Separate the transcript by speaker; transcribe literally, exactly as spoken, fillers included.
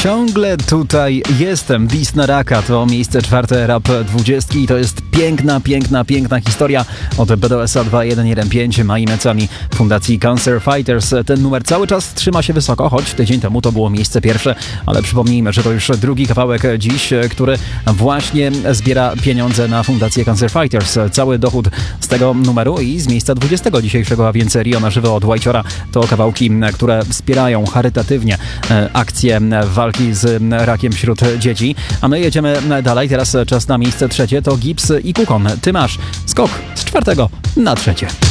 Speaker 1: Ciągle tutaj jestem. Dis na raka to miejsce czwarte Rap dwudziestki i to jest piękna, piękna, piękna historia od B D S A dwa jeden jeden pięć Mainecami Fundacji Cancer Fighters. Ten numer cały czas trzyma się wysoko, choć tydzień temu to było miejsce pierwsze, ale przypomnijmy, że to już drugi kawałek dziś, który właśnie zbiera pieniądze na Fundację Cancer Fighters. Cały dochód z tego numeru i z miejsca dwudziestego dzisiejszego, a więc Rio na żywo od Whitehora, to kawałki, które wspierają charytatywnie akcję walki z rakiem wśród dzieci. A my jedziemy dalej. Teraz czas na miejsce trzecie. To Gibbs i Kukon. Ty masz skok z czwartego na trzecie.